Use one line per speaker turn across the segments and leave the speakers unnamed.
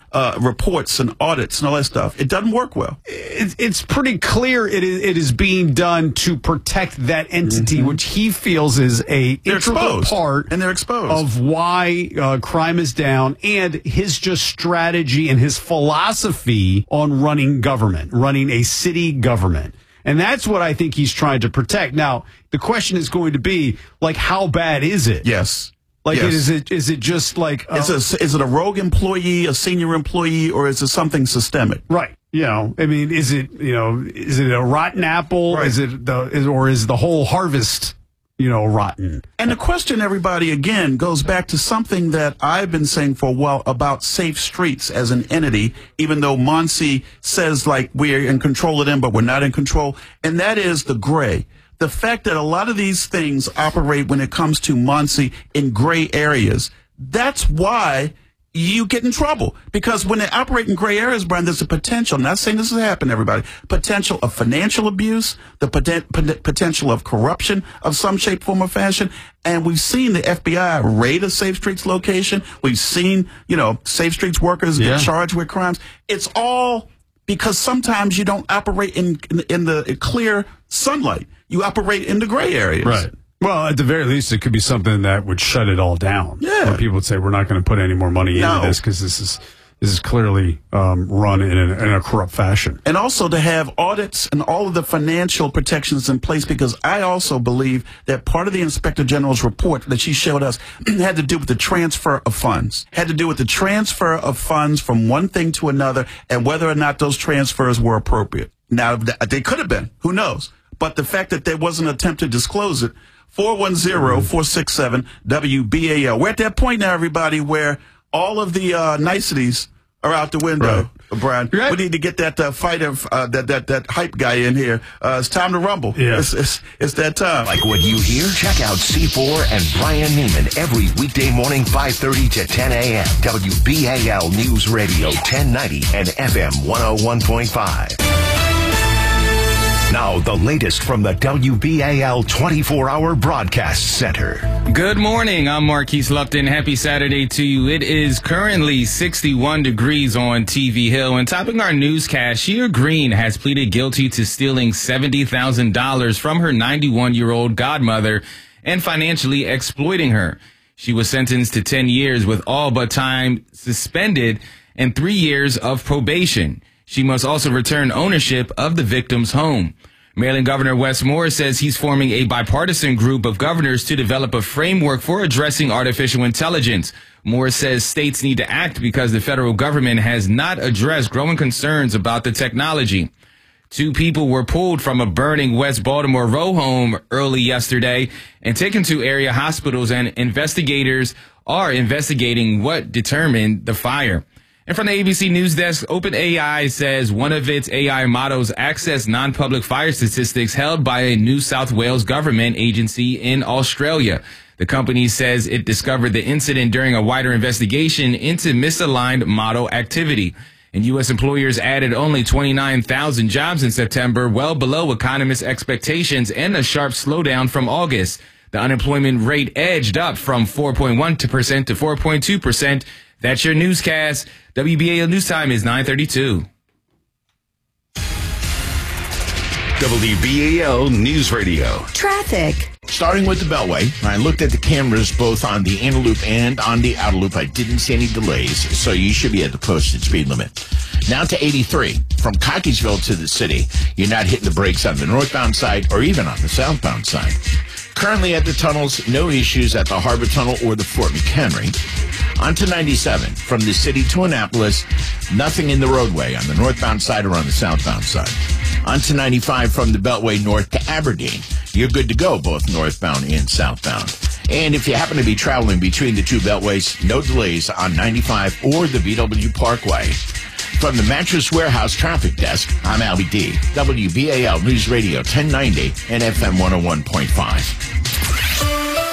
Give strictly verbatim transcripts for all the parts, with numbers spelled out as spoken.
uh, reports and audits and all that stuff. It doesn't work well.
It, it's pretty clear it is, it is being done to protect that entity, mm-hmm. which he feels is a
they're
integral
exposed.
part
and they're exposed.
of why uh, crime is down, and his just strategy and his philosophy on running government, running a city government. And that's what I think he's trying to protect. Now, the question is going to be, like, how bad is it?
Yes.
Like,
yes.
is it is it just like... Uh,
is, it, is it a rogue employee, a senior employee, or is it something systemic?
Right. You know, I mean, is it, you know, is it a rotten apple?
Right.
Is it the, is, or is the whole harvest, you know, rotten?
And the question, everybody, again, goes back to something that I've been saying for a while about Safe Streets as an entity, even though Monsi says, like, we're in control of them, but we're not in control. And that is the gray. The fact that a lot of these things operate when it comes to Monsi in gray areas. That's why you get in trouble. Because when they operate in gray areas, Brian, there's a potential, I'm not saying this has happened, everybody, potential of financial abuse, the poten- potential of corruption of some shape, form, or fashion. And we've seen the F B I raid a Safe Streets location. We've seen, you know, Safe Streets workers
yeah.
get charged with crimes. It's all because sometimes you don't operate in, in, in the clear sunlight. You operate in the gray areas.
Right. Well, at the very least, it could be something that would shut it all down.
Yeah.
Where people would say, we're not going to put any more money
No.
into this because this is this is clearly um, run in a, in a corrupt fashion.
And also to have audits and all of the financial protections in place, because I also believe that part of the Inspector General's report that she showed us had to do with the transfer of funds, had to do with the transfer of funds from one thing to another and whether or not those transfers were appropriate. Now, they could have been. Who knows? But the fact that there was an attempt to disclose it, four one zero, four six seven, W B A L. We're at that point now, everybody, where all of the uh, niceties are out the window, right. Brian. Right. We need to get that uh, fighter, uh, that, that that hype guy in here. Uh, it's time to rumble.
Yeah.
It's, it's, it's that time.
Like what you hear? Check out C four and Brian Neiman every weekday morning, five thirty to ten a.m. W B A L News Radio, ten ninety and F M one oh one point five. Now, the latest from the W B A L twenty-four hour Broadcast Center.
Good morning. I'm Marquise Lupton. Happy Saturday to you. It is currently sixty-one degrees on T V Hill. And topping our newscast, Shea Green has pleaded guilty to stealing seventy thousand dollars from her ninety-one-year-old godmother and financially exploiting her. She was sentenced to ten years with all but time suspended and three years of probation. She must also return ownership of the victim's home. Maryland Governor Wes Moore says he's forming a bipartisan group of governors to develop a framework for addressing artificial intelligence. Moore says states need to act because the federal government has not addressed growing concerns about the technology. Two people were pulled from a burning West Baltimore row home early yesterday and taken to area hospitals, and investigators are investigating what determined the fire. And from the A B C News Desk, OpenAI says one of its A I models accessed non-public fire statistics held by a New South Wales government agency in Australia. The company says it discovered the incident during a wider investigation into misaligned model activity. And U S employers added only twenty-nine thousand jobs in September, well below economists' expectations and a sharp slowdown from August. The unemployment rate edged up from four point one percent to four point two percent. That's your newscast. W B A L News Time is nine thirty-two.
W B A L News Radio.
Traffic.
Starting with the Beltway, I looked at the cameras both on the inner loop and on the outer loop. I didn't see any delays, so you should be at the posted speed limit. Now to eighty-three. From Cockeysville to the city, you're not hitting the brakes on the northbound side or even on the southbound side. Currently at the tunnels, no issues at the Harbor Tunnel or the Fort McHenry. On to ninety-seven. From the city to Annapolis, nothing in the roadway on the northbound side or on the southbound side. On to ninety-five from the Beltway north to Aberdeen. You're good to go both northbound and southbound. And if you happen to be traveling between the two beltways, no delays on ninety-five or the B W Parkway. From the Mattress Warehouse Traffic Desk, I'm Albie D. W B A L News Radio ten ninety and F M one oh one point five.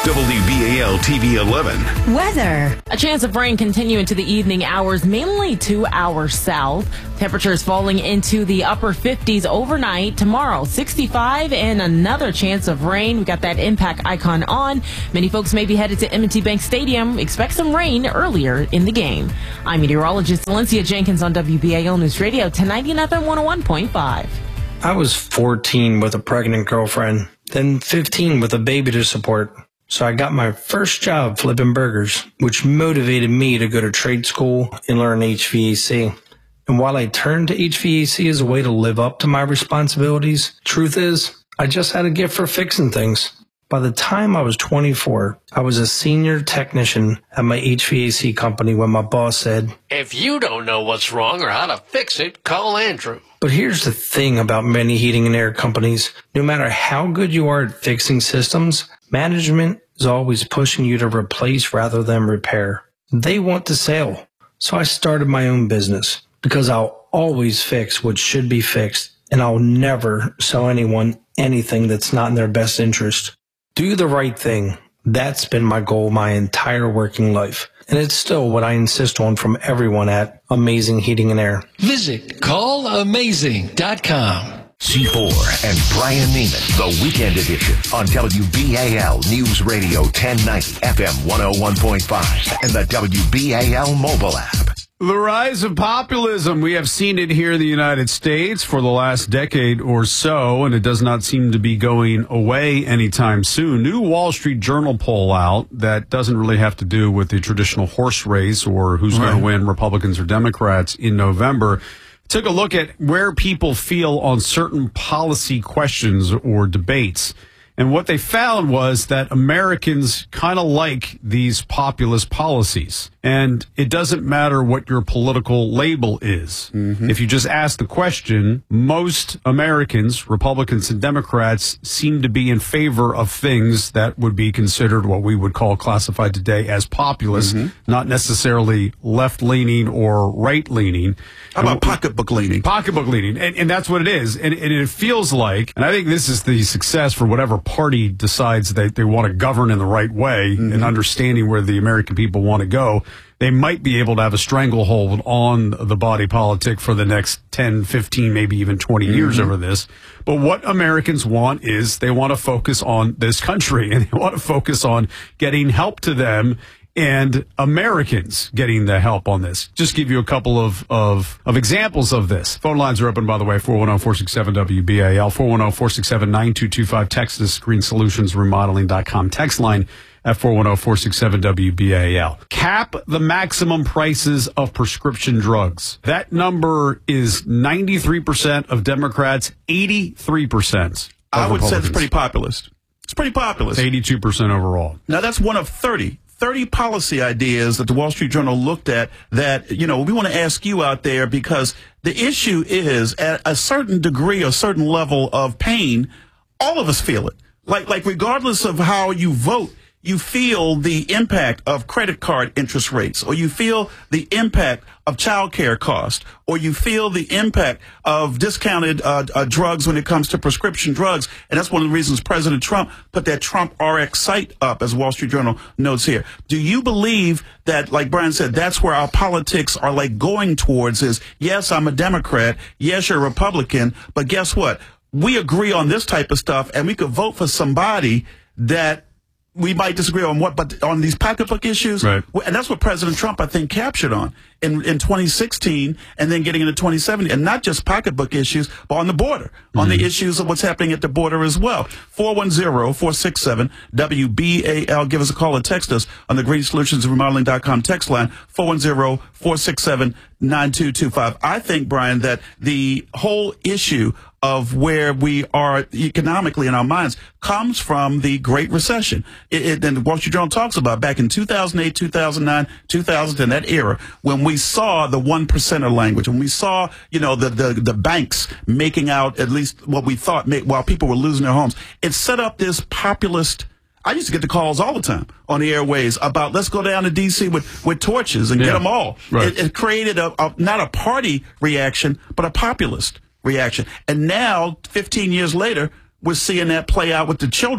W B A L T V eleven.
Weather.
A chance of rain continue into the evening hours, mainly to our south. Temperatures falling into the upper fifties overnight. Tomorrow, sixty-five and another chance of rain. We got that impact icon on. Many folks may be headed to M and T Bank Stadium. Expect some rain earlier in the game. I'm meteorologist Valencia Jenkins on W B A L News Radio, ten ninety and F M one oh one point five.
I was fourteen with a pregnant girlfriend, then fifteen with a baby to support. So I got my first job flipping burgers, which motivated me to go to trade school and learn H V A C. And while I turned to H V A C as a way to live up to my responsibilities, truth is, I just had a gift for fixing things. By the time I was twenty-four, I was a senior technician at my H V A C company when my boss said,
"If you don't know what's wrong or how to fix it, call Andrew."
But here's the thing about many heating and air companies. No matter how good you are at fixing systems, management is always pushing you to replace rather than repair. They want to sell. So I started my own business because I'll always fix what should be fixed, and I'll never sell anyone anything that's not in their best interest. Do the right thing. That's been my goal my entire working life. And it's still what I insist on from everyone at Amazing Heating and Air.
Visit call amazing dot com.
C four and Brian Neiman, the Weekend Edition on W B A L News Radio ten ninety F M one oh one point five and the W B A L mobile app.
The rise of populism. We have seen it here in the United States for the last decade or so, and it does not seem to be going away anytime soon. New Wall Street Journal poll out that doesn't really have to do with the traditional horse race or who's right. going to win, Republicans or Democrats, in November. Took a look at where people feel on certain policy questions or debates. And what they found was that Americans kind of like these populist policies. And it doesn't matter what your political label is. Mm-hmm. If you just ask the question, most Americans, Republicans and Democrats, seem to be in favor of things that would be considered what we would call classified today as populist, mm-hmm. not necessarily left-leaning or right-leaning.
How about pocketbook leaning?
Pocketbook leaning. And, and that's what it is. And, and it feels like, and I think this is the success for whatever party decides that they want to govern in the right way mm-hmm. and understanding where the American people want to go. They might be able to have a stranglehold on the body politic for the next ten, fifteen, maybe even twenty mm-hmm. years over this. But what Americans want is they want to focus on this country, and they want to focus on getting help to them and Americans getting the help on this. Just give you a couple of, of, of examples of this. Phone lines are open, by the way, four one zero, four six seven, W B A L, four one zero, four six seven, nine two two five, text us, green solutions remodeling dot com, text line at four one zero, four six seven, W B A L. Cap the maximum prices of prescription drugs. That number is ninety-three percent of Democrats, eighty-three percent of
I would say it's
Republicans.
pretty populist. It's pretty populist.
eighty-two percent overall.
Now, that's one of thirty. thirty policy ideas that the Wall Street Journal looked at that, you know, we want to ask you out there, because the issue is at a certain degree, a certain level of pain, all of us feel it. Like, like regardless of how you vote, you feel the impact of credit card interest rates, or you feel the impact of child care costs, or you feel the impact of discounted uh, uh, drugs when it comes to prescription drugs. And that's one of the reasons President Trump put that Trump R X site up, as Wall Street Journal notes here. Do you believe that, like Brian said, that's where our politics are like going towards is, yes, I'm a Democrat, yes, you're a Republican, but guess what? We agree on this type of stuff, and we could vote for somebody that we might disagree on what, but on these pocketbook issues,
right.
And that's what President Trump, I think, captured on in, in twenty sixteen and then getting into twenty seventeen, and not just pocketbook issues, but on the border, mm-hmm. on the issues of what's happening at the border as well. four one zero, four six seven, W B A L. Give us a call or text us on the green solutions remodeling dot com text line, four one zero, four six seven, nine two two five. I think, Brian, that the whole issue of where we are economically in our minds comes from the Great Recession. It, it, and the Wall Street Journal talks about back in two thousand eight, two thousand nine, two thousand ten, that era, when we saw the one percenter language, when we saw, you know, the, the, the banks making out at least what we thought made, while people were losing their homes. It set up this populist. I used to get the calls all the time on the airways about, let's go down to D C with, with torches and
yeah.
get them all.
Right.
It, it created a, a not a party reaction, but a populist reaction. And now, fifteen years later, we're seeing that play out with the children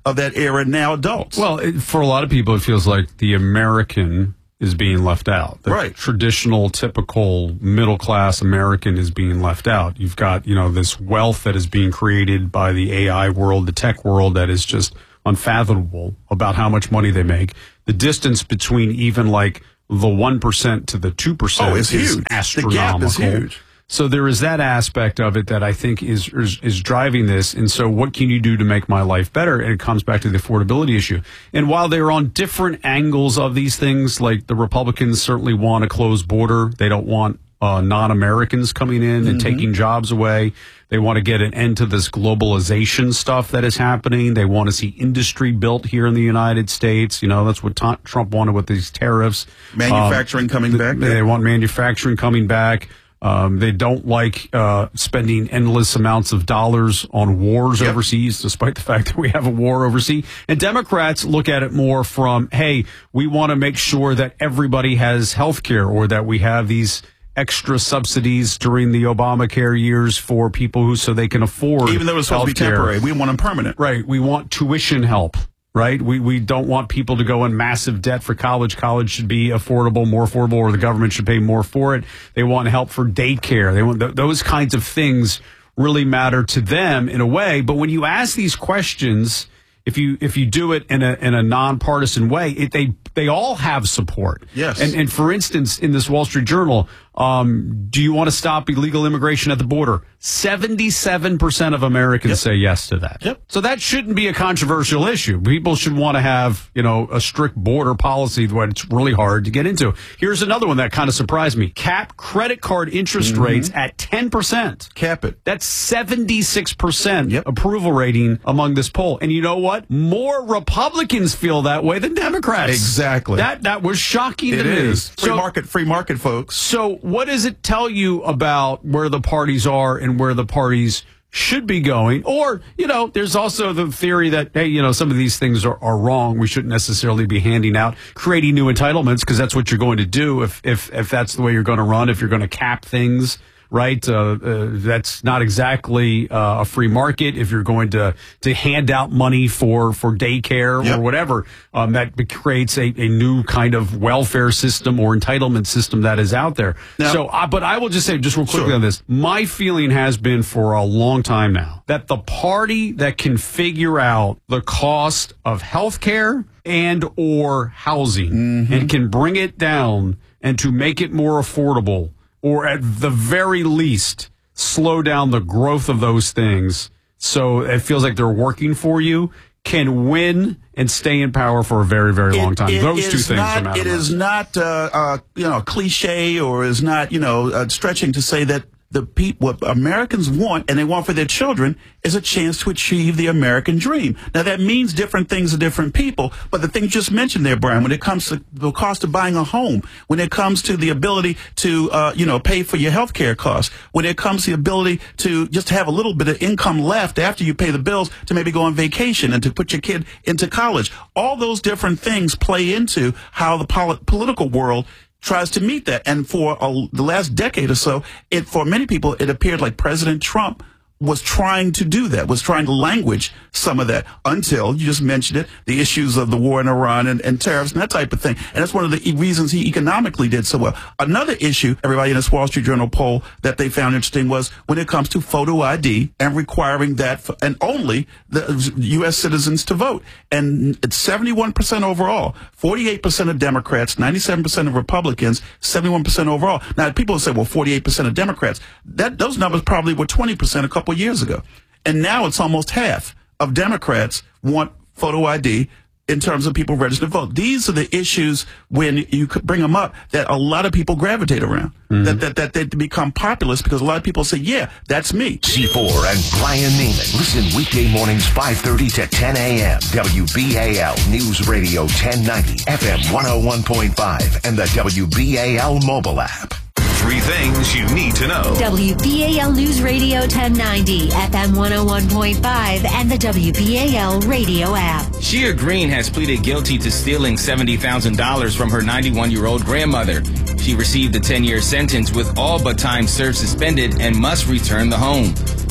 of that era now adults.
Well, it, for a lot of people, it feels like the American is being left out. The
right.
traditional, typical middle-class American is being left out. You've got, you know, this wealth that is being created by the A I world, the tech world, that is just unfathomable about how much money they make. The distance between even like the one percent to the two percent
oh, it's
is
huge.
astronomical.
The gap is huge.
So there is that aspect of it that I think is, is is driving this. And so what can you do to make my life better? And it comes back to the affordability issue. And while they're on different angles of these things, like the Republicans certainly want a closed border. They don't want uh, non-Americans coming in and mm-hmm. taking jobs away. They want to get an end to this globalization stuff that is happening. They want to see industry built here in the United States. You know, that's what t- Trump wanted with these tariffs.
Manufacturing um, coming back.
They, they want manufacturing coming back. Um, they don't like uh, spending endless amounts of dollars on wars yep. overseas, despite the fact that we have a war overseas. And Democrats look at it more from, hey, we want to make sure that everybody has health care, or that we have these extra subsidies during the Obamacare years for people who, so they can afford
even though it's supposed to be temporary. We want them permanent.
Right. We want tuition help. Right? We we don't want people to go in massive debt for college. College should be affordable, more affordable, or the government should pay more for it. They want help for daycare. They want th- those kinds of things really matter to them in a way. But when you ask these questions, if you if you do it in a in a nonpartisan way, it, they they all have support.
Yes.
And and for instance, in this Wall Street Journal, um, do you want to stop illegal immigration at the border? seventy-seven percent of Americans yep. say yes to that.
Yep.
So that shouldn't be a controversial issue. People should want to have, you know, a strict border policy when it's really hard to get into. Here's another one that kind of surprised me. Cap credit card interest mm-hmm. rates at ten percent.
Cap it.
That's seventy-six percent
yep.
approval rating among this poll. And you know what? More Republicans feel that way than Democrats.
Exactly.
That that was shocking
it
to me.
It is. Free
so,
market, free market, folks.
So what does it tell you about where the parties are and where the parties should be going? Or, you know, there's also the theory that, hey, you know, some of these things are, are wrong. We shouldn't necessarily be handing out, creating new entitlements, because that's what you're going to do if, if, if that's the way you're going to run, if you're going to cap things. Right, uh, uh, that's not exactly uh, a free market. If you're going to to hand out money for for daycare yep. or whatever, um, that creates a, a new kind of welfare system or entitlement system that is out there. Now, so, uh, but I will just say, just real quickly
sure.
on this, my feeling has been for a long time now that the party that can figure out the cost of healthcare and or housing mm-hmm. and can bring it down and to make it more affordable, or at the very least, slow down the growth of those things so it feels like they're working for you, can win and stay in power for a very, very long time.
It, it
those two things
not,
are matter.
It is not, uh, uh, you know, cliche, or is not, you know, uh, stretching to say that the people, what Americans want, and they want for their children, is a chance to achieve the American dream. Now, that means different things to different people, but the thing you just mentioned there, Brian, when it comes to the cost of buying a home, when it comes to the ability to, uh, you know, pay for your health care costs, when it comes to the ability to just have a little bit of income left after you pay the bills to maybe go on vacation and to put your kid into college, all those different things play into how the pol- political world tries to meet that. And for a, the last decade or so, it for many people, it appeared like President Trump was trying to do that, was trying to language some of that, until you just mentioned it, the issues of the war in Iran and, and tariffs and that type of thing. And that's one of the reasons he economically did so well. Another issue, everybody in this Wall Street Journal poll that they found interesting, was when it comes to photo I D and requiring that for, and only the U S citizens to vote. And it's seventy-one percent overall, forty-eight percent of Democrats, ninety-seven percent of Republicans, seventy-one percent overall. Now, people say, well, forty-eight percent of Democrats. That those numbers probably were twenty percent a couple years ago. And now it's almost half of Democrats want photo I D in terms of people registered to vote. These are the issues, when you bring them up, that a lot of people gravitate around, mm-hmm. that, that, that they become populist, because a lot of people say, yeah, that's me.
C four and Brian Neiman. Listen weekday mornings five thirty to ten a.m. W B A L News Radio ten ninety, F M one oh one point five, and the W B A L mobile app.
Three things you need to know.
W B A L News Radio ten ninety, F M one oh one point five, and the W B A L radio app.
Shia Green has pleaded guilty to stealing seventy thousand dollars from her ninety-one-year-old grandmother. She received a ten-year sentence with all but time served suspended and must return the home.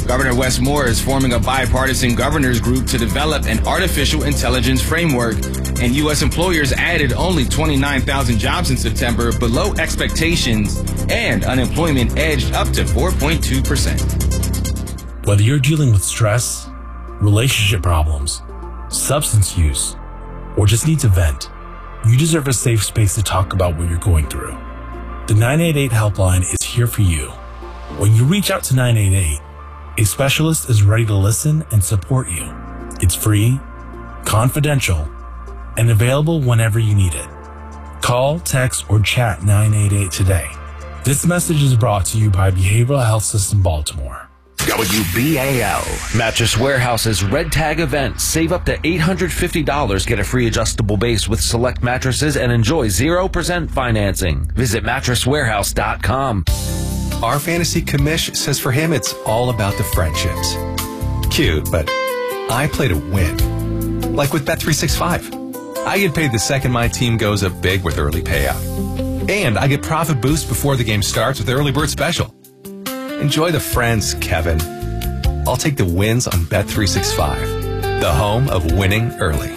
Governor Wes Moore is forming a bipartisan governors group to develop an artificial intelligence framework. And U S employers added only twenty-nine thousand jobs in September, below expectations, and unemployment edged up to four point two percent.
Whether you're dealing with stress, relationship problems, substance use, or just need to vent, you deserve a safe space to talk about what you're going through. The nine eight eight helpline is here for you. When you reach out to nine eight eight, a specialist is ready to listen and support you. It's free, confidential, and available whenever you need it. Call, text, or chat nine eight eight today. This message is brought to you by Behavioral Health System Baltimore.
W B A L.
Mattress Warehouse's Red Tag event. Save up to eight hundred fifty dollars. Get a free adjustable base with select mattresses and enjoy zero percent financing. Visit mattress warehouse dot com.
Our fantasy commish says for him it's all about the friendships. Cute, but I play to win. Like with Bet three sixty-five. I get paid the second my team goes up big with early payout. And I get profit boost before the game starts with early bird special. Enjoy the friends, Kevin. I'll take the wins on Bet three sixty-five, the home of winning early.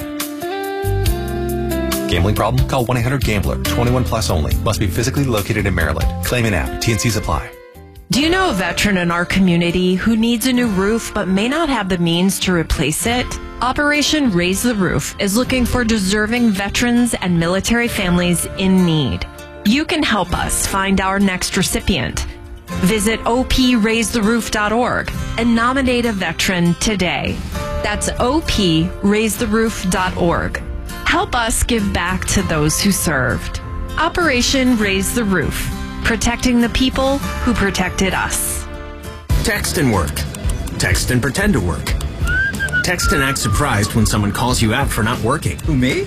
Gambling problem? Call one eight hundred gambler. twenty-one plus only. Must be physically located in Maryland. Claim in app. T and Cs apply.
Do you know a veteran in our community who needs a new roof but may not have the means to replace it? Operation Raise the Roof is looking for deserving veterans and military families in need. You can help us find our next recipient. Visit O P raise the roof dot org and nominate a veteran today. That's O P raise the roof dot org. Help us give back to those who served. Operation Raise the Roof, protecting the people who protected us.
Text and work. Text and pretend to work. Text and act surprised when someone calls you out for not working. Who, me?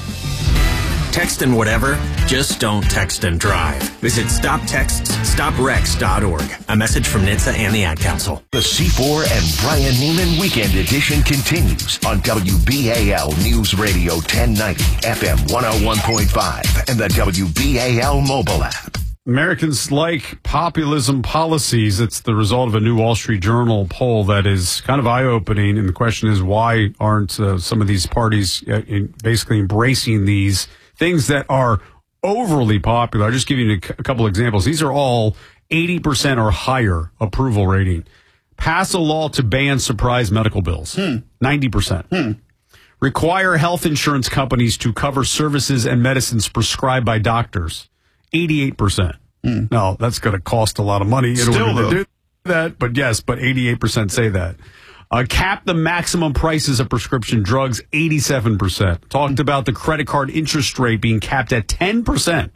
Text and whatever, just don't text and drive. Visit stop texts stop wrecks dot org. A message from N H T S A and the Ad Council.
The C four and Brian Neiman Weekend Edition continues on W B A L News Radio ten ninety, F M one oh one point five, and the W B A L mobile app.
Americans like populism policies. It's the result of a new Wall Street Journal poll that is kind of eye-opening. And the question is, why aren't uh, some of these parties uh, in basically embracing these things that are overly popular? I'll just give you a, c- a couple examples. These are all eighty percent or higher approval rating. Pass a law to ban surprise medical bills. Hmm. ninety percent. Hmm. Require health insurance companies to cover services and medicines prescribed by doctors. eighty-eight percent. Hmm. No, that's going to cost a lot of money in
Still,
order to
though.
do that. But yes, but eighty-eight percent say that. Uh, cap the maximum prices of prescription drugs, eighty-seven percent. Talked about the credit card interest rate being capped at ten percent.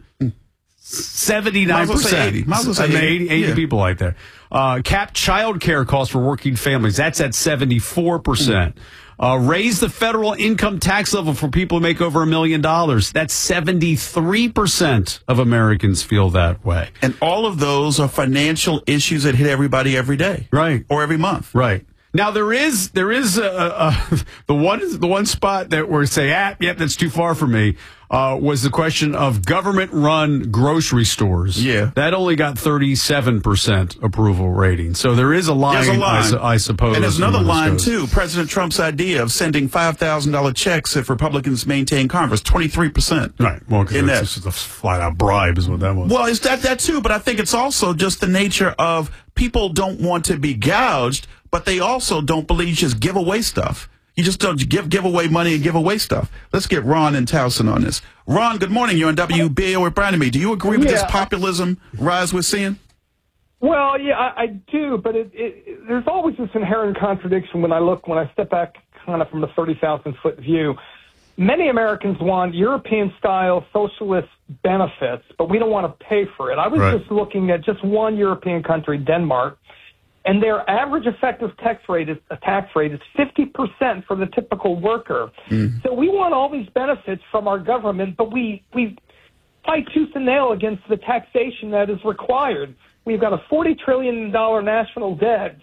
seventy-nine percent.
Might as well say eighty. Might as well say
I mean,
eighty.
eighty, eighty
Yeah.
people right there. Uh, cap child care costs for working families. That's at seventy-four percent. Uh, raise the federal income tax level for people who make over a million dollars. That's seventy-three percent of Americans feel that way.
And all of those are financial issues that hit everybody every day.
Right.
Or every month.
Right. Now there is there is a, a, the one the one spot that we're say, ah, yep, that's too far for me. Uh, was the question of government-run grocery stores.
Yeah,
that only got thirty-seven percent approval rating. So there is a line,
There's a line.
I, su- I suppose.
And there's another
where this
line,
goes.
too. President Trump's idea of sending five thousand dollars checks if Republicans maintain Congress, twenty-three percent.
Right. Well, because
in
it's
that.
just a flat-out bribe is what that was.
Well, it's that, that, too. But I think it's also just the nature of people don't want to be gouged, but they also don't believe you just give away stuff. You just don't give give away money and give away stuff. Let's get Ron and Towson on this. Ron, good morning. You're on W B A L with Brian and me. Do you agree with
Yeah.
this populism rise we're seeing?
Well, yeah, I, I do, but it, it, it, there's always this inherent contradiction when I look, when I step back kind of from a thirty thousand foot view. Many Americans want European-style socialist benefits, but we don't want to pay for it. I was
Right.
just looking at just one European country, Denmark, and their average effective tax rate is a tax rate is fifty percent for the typical worker.
Mm.
So we want all these benefits from our government, but we we fight tooth and nail against the taxation that is required. We've got a forty trillion dollars national debt.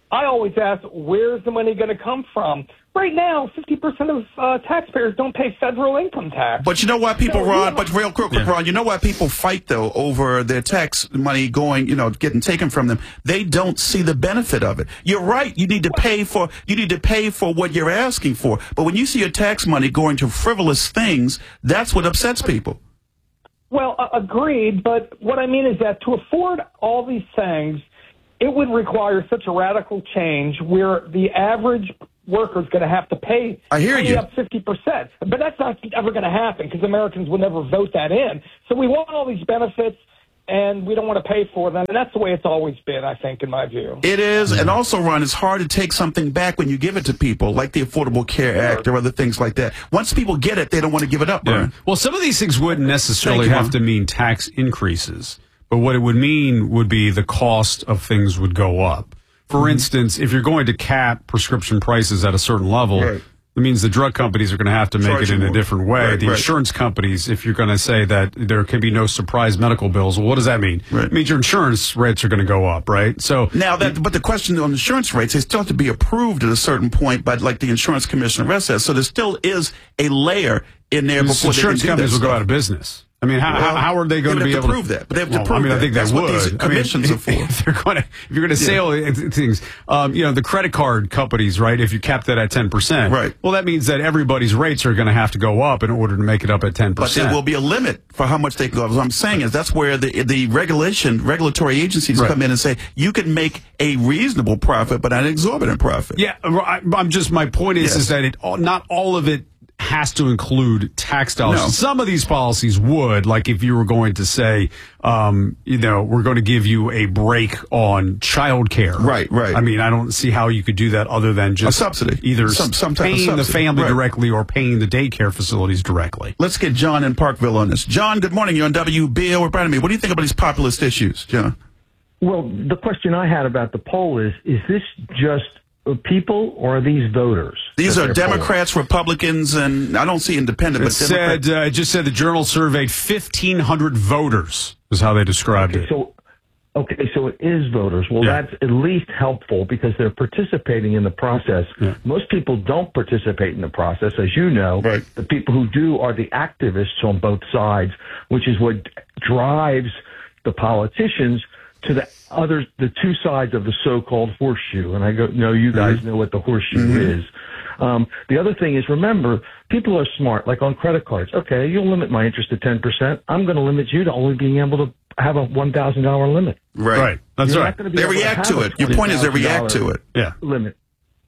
I always ask, where's the money going to come from? Right now, fifty percent of uh, taxpayers don't pay federal income tax.
But you know why people,
So,
Ron,
yeah.
but real quick, quick,
Yeah.
Ron, you know why people fight, though, over their tax money going, you know, getting taken from them? They don't see the benefit of it. You're right. You need to pay for, you need to pay for what you're asking for. But when you see your tax money going to frivolous things, that's what upsets people.
Well, uh, agreed, but what I mean is that to afford all these things, it would require such a radical change where the average worker is going to have to pay
I hear
pay
you.
up fifty percent. But that's not ever going to happen because Americans will never vote that in. So we want all these benefits, and we don't want to pay for them. And that's the way it's always been, I think, in my view.
It is, and also, Ron, it's hard to take something back when you give it to people, like the Affordable Care Act or other things like that. Once people get it, they don't want to give it up, Brian.
Well, some of these things wouldn't necessarily
Thank you,
have
Ron.
to mean tax increases, but what it would mean would be the cost of things would go up. For
Mm-hmm.
instance, if you're going to cap prescription prices at a certain level,
Right.
it means the drug companies are going to have to make
Charge
it in
you
a
more.
different way.
Right,
the
right.
insurance companies, if you're going to say that there can be no surprise medical bills, well, what does that mean?
Right.
It means your insurance rates are going to go up, right? So
Now that, but the question on insurance rates, they still have to be approved at a certain point by like the insurance commissioner rest says. So there still is a layer in there
these
before
insurance
they can do
companies
that
will go
stuff.
out of business. I mean, how,
Well,
how, how are they going
they
to
would
be
have to
able
prove that, but they have to
Well,
prove
I mean, I
that.
think
That's
they
what
would.
these
I mean,
commissions are for.
If they're going to, if you're going to sell things, um, you know, the credit card companies, right? If you cap that at ten percent,
Right.
Well, that means that everybody's rates are going to have to go up in order to make it up at ten
But
percent.
there will be a limit for how much they can go. What I'm saying is that's where the the regulation, regulatory agencies
Right.
come in and say you can make a reasonable profit, but not an exorbitant profit.
Yeah, I, I'm just my point is
Yes.
is that it all- not all of it has to include tax dollars.
No.
Some of these policies would, like if you were going to say, um, you know, we're going to give you a break on child care.
Right, right.
I mean, I don't see how you could do that other than just
A subsidy.
either
Some- some type of
paying the
subsidy.
family
Right.
directly or paying the daycare facilities directly.
Let's get John in Parkville on this. John, good morning. You're on W B L. We're proud of me. What do you think about these populist issues, John?
Well, the question I had about the poll is, is this just people or are these voters?
These
that
are
they're
Democrats, Republicans, and I don't see independent,
It
but Democrat-
said, uh, it just said the Journal surveyed fifteen hundred voters, is how they described
polling?
it.
So, okay, so it is voters. Well,
Yeah.
that's at least helpful because they're participating in the process.
Yeah.
Most people don't participate in the process, as you know.
Right.
The people who do are the activists on both sides, which is what drives the politicians to the other, the two sides of the so-called horseshoe. And I go, know you guys know what the horseshoe
Mm-hmm.
is. Um, the other thing is, remember, people are smart, like on credit cards. Okay, you'll limit my interest to ten percent. I'm going to limit you to only being able to have a one thousand dollars limit.
right.
Right. That's
You're
right.
not gonna be
They
able
react
have
to
a
it. Your point is they react to
twenty thousand dollars
it.
Yeah.
limit.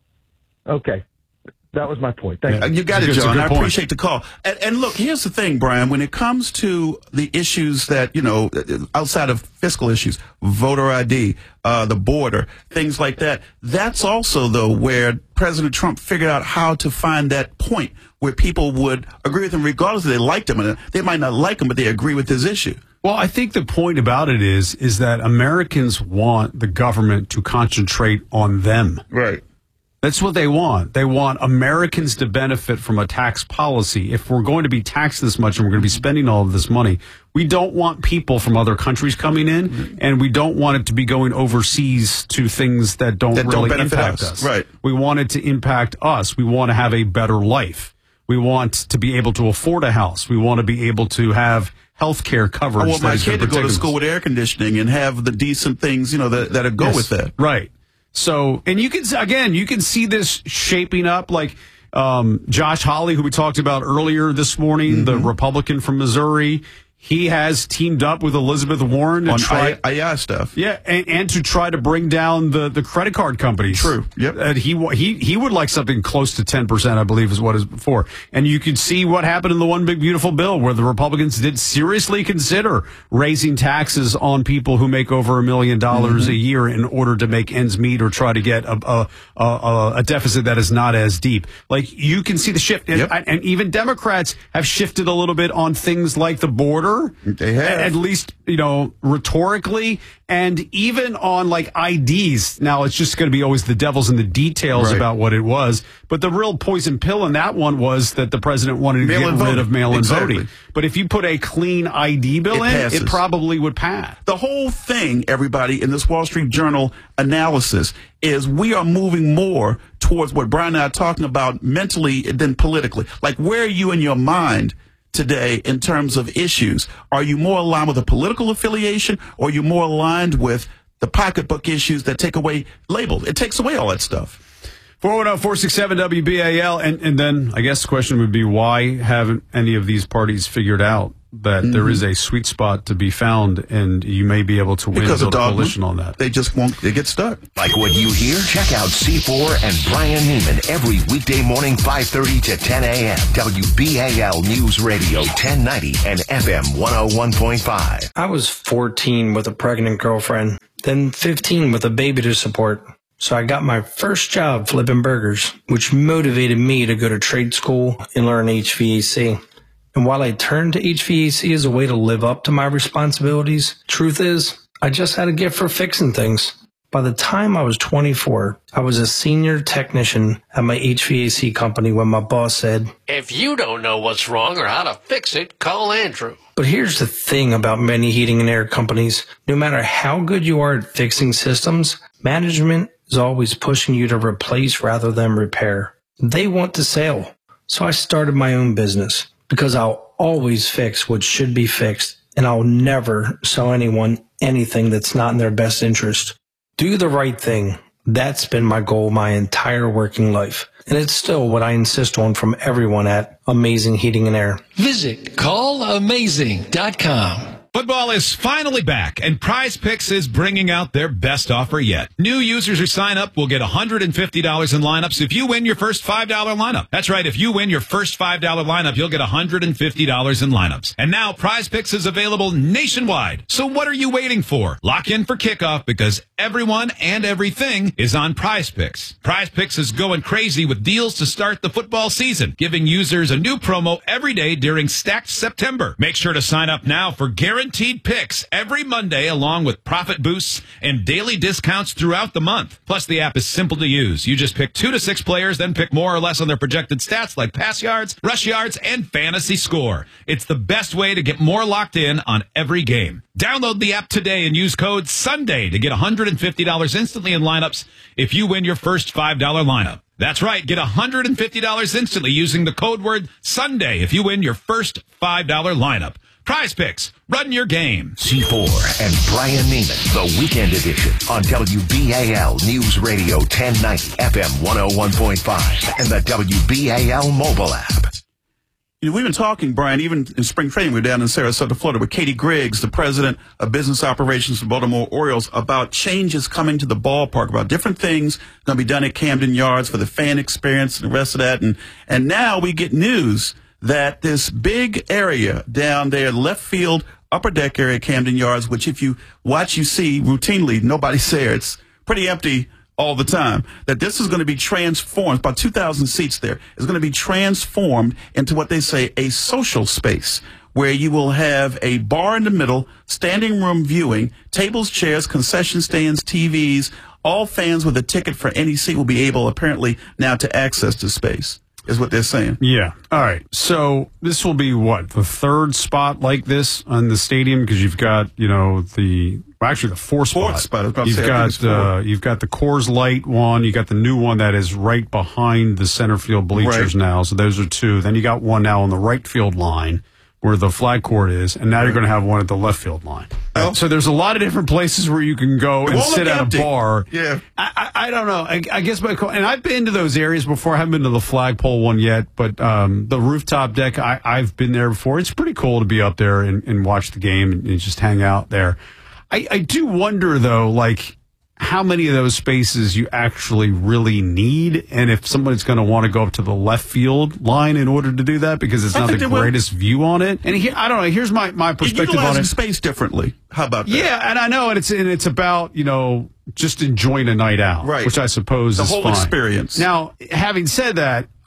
Okay. That was my point. Thank
Uh,
you.
You got it,
It's a
John.
good
I
point.
appreciate the call. And, and look, here's the thing, Brian. When it comes to the issues that, you know, outside of fiscal issues, voter I D, uh, the border, things like that, that's also, though, where President Trump figured out how to find that point where people would agree with him regardless if they liked him. And they might not like him, but they agree with his issue.
Well, I think the point about it is is that Americans want the government to concentrate on them.
Right.
That's what they want. They want Americans to benefit from a tax policy. If we're going to be taxed this much and we're going to be spending all of this money, we don't want people from other countries coming in, and we don't want it to be going overseas to things that don't
That don't
really
benefit
impact
us.
us.
Right.
We want it to impact us. We want to have a better life. We want to be able to afford a house. We want to be able to have health care coverage.
I want
that
my
is gonna
kid to go
protect
to
us.
school with air conditioning and have the decent things, you know, that, that go
Yes,
with that.
Right. So, and you can, again, you can see this shaping up like um, Josh Hawley, who we talked about earlier this morning,
Mm-hmm.
the Republican from Missouri. He has teamed up with Elizabeth Warren to
On
try,
I, I stuff.
yeah, and, and to try to bring down the, the credit card companies.
True. Yep.
And he wa- he he would like something close to ten percent, I believe, is what is before. And you can see what happened in the One Big Beautiful Bill, where the Republicans did seriously consider raising taxes on people who make over a million dollars
Mm-hmm.
a year in order to make ends meet or try to get a a, a, a deficit that is not as deep. Like you can see the shift, and,
Yep.
and even Democrats have shifted a little bit on things like the border. smarter.
They have.
At least, you know, rhetorically. And even on like I Ds, now it's just going to be always the devil's in the details
Right.
about what it was. But the real poison pill in that one was that the president wanted to
Mail-in
get rid
voting.
of mail-in
Exactly.
voting. But if you put a clean I D bill
It
in,
passes.
it probably would pass.
The whole thing, everybody, in this Wall Street Journal analysis is we are moving more towards what Brian and I are talking about mentally than politically. Like, where are you in your mind today in terms of issues? Are you more aligned with a political affiliation, or are you more aligned with the pocketbook issues that take away labels? It takes away all that stuff.
four one zero, four six seven, W B A L. And, and then I guess the question would be, why haven't any of these parties figured out that
Mm-hmm.
there is a sweet spot to be found, and you may be able to win
Because
and
of
build a
dogma.
coalition on that?
They just won't, they get stuck.
Like what you hear? Check out C four and Brian Neiman every weekday morning, five thirty to ten a.m. W B A L News Radio ten ninety and F M one oh one point five.
I was fourteen with a pregnant girlfriend, then fifteen with a baby to support. So I got my first job flipping burgers, which motivated me to go to trade school and learn H V A C. And while I turned to H V A C as a way to live up to my responsibilities, truth is, I just had a gift for fixing things. By the time I was twenty-four, I was a senior technician at my H V A C company when my boss said,
If you don't know what's wrong or how to fix it, call Andrew.
but here's the thing about many heating and air companies. No matter how good you are at fixing systems, management is always pushing you to replace rather than repair. They want the sale. So I started my own business because I'll always fix what should be fixed, and I'll never sell anyone anything that's not in their best interest. Do the right thing. That's been my goal my entire working life. And it's still what I insist on from everyone at Amazing Heating and Air.
Visit call amazing dot com.
Football is finally back, and Prize Picks is bringing out their best offer yet. New users who sign up will get one hundred fifty dollars in lineups if you win your first five dollar lineup. That's right, if you win your first five dollar lineup, you'll get one hundred fifty dollars in lineups. And now Prize Picks is available nationwide. So what are you waiting for? Lock in for kickoff, because everyone and everything is on Prize Picks. Prize Picks is going crazy with deals to start the football season, giving users a new promo every day during Stacked September. Make sure to sign up now for guaranteed picks every Monday, along with profit boosts and daily discounts throughout the month. Plus, the app is simple to use. You just pick two to six players, then pick more or less on their projected stats like pass yards, rush yards, and fantasy score. It's the best way to get more locked in on every game. Download the app today and use code SUNDAY to get one hundred fifty dollars instantly in lineups if you win your first five dollar lineup. That's right, get one hundred fifty dollars instantly using the code word SUNDAY if you win your first five dollar lineup. Prize Picks, run your game.
C four and Brian Neiman, the weekend edition on W B A L News Radio ten ninety, F M one oh one point five, and the W B A L mobile app.
You know, we've been talking, Brian, even in spring training, we were down in Sarasota, Florida, with Katie Griggs, the president of business operations for Baltimore Orioles, about changes coming to the ballpark, about different things going to be done at Camden Yards for the fan experience and the rest of that. And, and now we get news that this big area down there, left field, upper deck area, Camden Yards, which if you watch, you see routinely, nobody's there. It's pretty empty all the time, that this is going to be transformed, about two thousand seats there, is going to be transformed into what they say a social space, where you will have a bar in the middle, standing room viewing, tables, chairs, concession stands, T Vs. All fans with a ticket for any seat will be able, apparently, now to access the space, is what they're saying.
Yeah. All right. So this will be what, the third spot like this on the stadium? Because you've got, you know, the well, actually the fourth spot.
Fourth spot. I was about to
You've
say, I think it's
got uh,
four.
you've got the Coors Light one. You got the new one that is right behind the center field bleachers
Right.
now. So those are two. Then you got one now on the right field line where the flag court is, and now you're going to have one at the left field line.
Oh.
So there's a lot of different places where you can go
It
and
won't
sit
look
at
empty.
a bar.
Yeah.
I, I, I don't know. I, I guess my and I've been to those areas before. I haven't been to the flagpole one yet, but um, the rooftop deck, I, I've been there before. It's pretty cool to be up there and, and watch the game and, and just hang out there. I, I do wonder though, like how many of those spaces you actually really need, and if somebody's going to want to go up to the left field line in order to do that because it's
I
not
think
the
they will.
greatest view on it. And here, I don't know. Here's my my perspective on
Utilizing
it.
space differently. How about that?
Yeah, and I know, and it's and it's about, you know, just enjoying a night out,
Right.
which I suppose
The
is
whole
fine.
experience.
Now, having said that,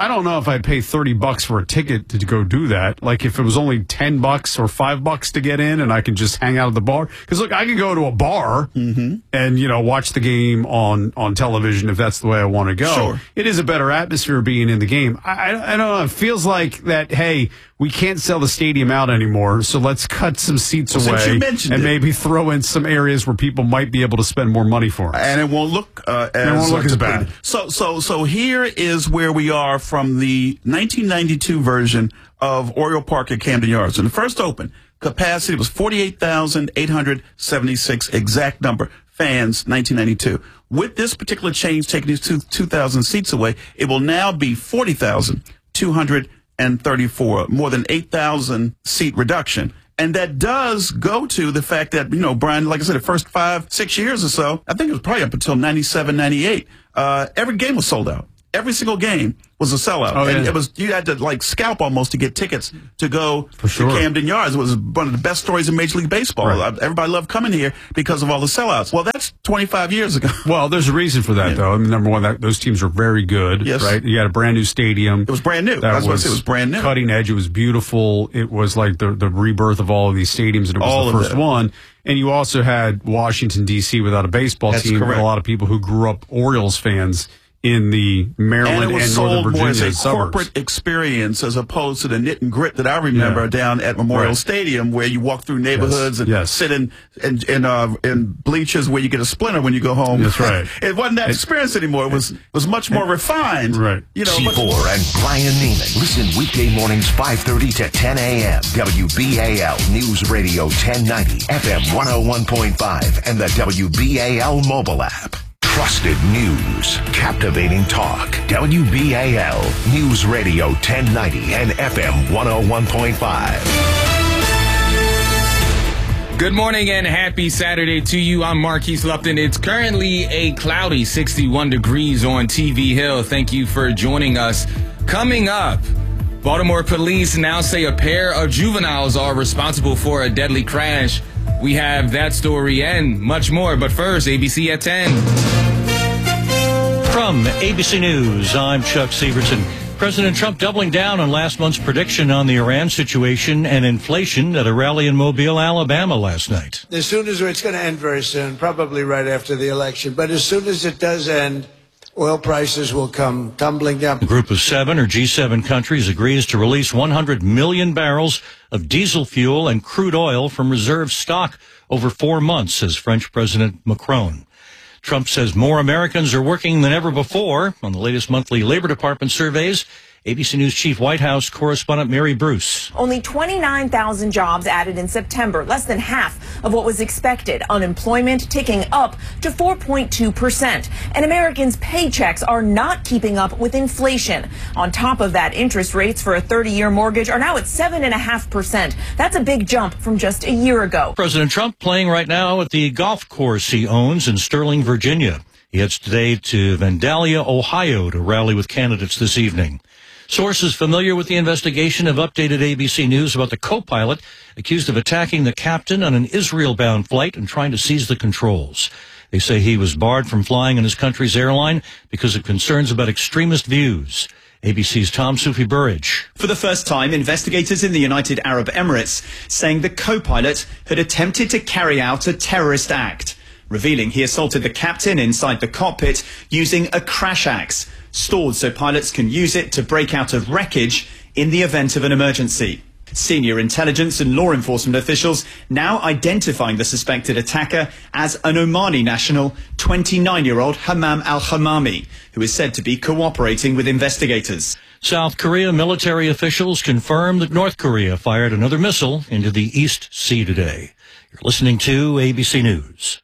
I don't know if I'd pay thirty bucks for a ticket to go do that. Like if it was only ten bucks or five bucks to get in and I can just hang out at the bar. Because look, I can go to a bar
mm-hmm.
and, you know, watch the game on, on television if that's the way I want to go.
Sure.
It is a better atmosphere being in the game. I, I, I don't know. It feels like that, hey, we can't sell the stadium out anymore, so let's cut some seats
well,
away and
it.
maybe throw in some areas where people might be able to spend more money for us.
And it won't look uh, as,
it won't look
uh,
as bad.
So, so, so here is where we are from the nineteen ninety-two version of Oriole Park at Camden Yards. When it first opened, capacity was forty-eight thousand eight hundred seventy-six, exact number, fans, nineteen ninety-two. With this particular change, taking these two, two thousand seats away, it will now be forty thousand two hundred thirty-four, more than eight thousand seat reduction. And that does go to the fact that, you know, Brian, like I said, the first five, six years or so, I think it was probably up until ninety-seven, ninety-eight, uh, every game was sold out. Every single game was a sellout.
Oh, yeah.
And it was, you had to like scalp almost to get tickets to go
For sure.
to Camden Yards. It was one of the best stories in Major League Baseball.
Right.
Everybody loved coming here because of all the sellouts. Well, that's twenty-five years ago.
Well, there's a reason for that, yeah. though. I mean, number one, that, those teams are very good,
yes.
right? You had a brand new stadium.
It was brand new.
That
That's what I
was
said. It was brand new.
Cutting edge. It was beautiful. It was like the, the rebirth of all of these stadiums, and it was
all
the first
that.
one. And you also had Washington, D C without a baseball
That's
team.
correct.
And a lot of people who grew up Orioles fans in the Maryland
and, it was
and
sold
Northern
more
Virginia
as a
suburbs.
corporate experience as opposed to the knit and grit that I remember
Yeah.
down at Memorial
Right.
Stadium, where you walk through neighborhoods
Yes.
and
Yes.
sit in in in, uh, in bleachers where you get a splinter when you go home.
That's right.
It wasn't that
It-
experience anymore. It was it was much more refined.
Right.
You know,
C
but-
four and Brian Neiman. Listen weekday mornings five thirty to ten a.m. W B A L News Radio ten ninety, F M one oh one point five, and the W B A L mobile app. Trusted news, captivating talk. W B A L News Radio ten ninety and F M one oh one point five.
Good morning and happy Saturday to you. I'm Marquise Lupton. It's currently a cloudy sixty-one degrees on T V Hill. Thank you for joining us. Coming up, Baltimore police now say a pair of juveniles are responsible for a deadly crash. We have that story and much more. But first, A B C at ten.
From A B C News, I'm Chuck Severson. President Trump doubling down on last month's prediction on the Iran situation and inflation at a rally in Mobile, Alabama last night.
As soon as it's going to end very soon, probably right after the election, but as soon as it does end, oil prices will come tumbling down.
A group of seven or G seven countries agrees to release one hundred million barrels of diesel fuel and crude oil from reserve stock over four months, says French President Macron. Trump says more Americans are working than ever before. On the latest monthly Labor Department surveys, A B C News Chief White House correspondent Mary Bruce.
Only twenty-nine thousand jobs added in September, less than half of what was expected. Unemployment ticking up to four point two percent. And Americans' paychecks are not keeping up with inflation. On top of that, interest rates for a thirty-year mortgage are now at seven point five percent. That's a big jump from just a year ago.
President Trump playing right now at the golf course he owns in Sterling, Virginia. He heads today to Vandalia, Ohio to rally with candidates this evening. Sources familiar with the investigation have updated A B C News about the co-pilot accused of attacking the captain on an Israel-bound flight and trying to seize the controls. They say he was barred from flying on his country's airline because of concerns about extremist views. A B C's Tom Sufi Burridge.
For the first time, investigators in the United Arab Emirates saying the co-pilot had attempted to carry out a terrorist act, revealing he assaulted the captain inside the cockpit using a crash axe, stored so pilots can use it to break out of wreckage in the event of an emergency. Senior intelligence and law enforcement officials now identifying the suspected attacker as an Omani national, twenty-nine-year-old Hammam al-Hamami, who is said to be cooperating with investigators.
South Korea military officials confirm that North Korea fired another missile into the East Sea today. You're listening to A B C News.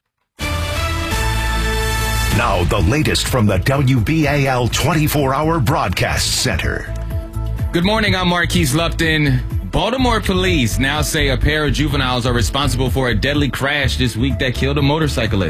Now, the latest from the W B A L twenty-four hour Broadcast Center.
Good morning, I'm Marquise Lupton. Baltimore police now say a pair of juveniles are responsible for a deadly crash this week that killed a motorcyclist.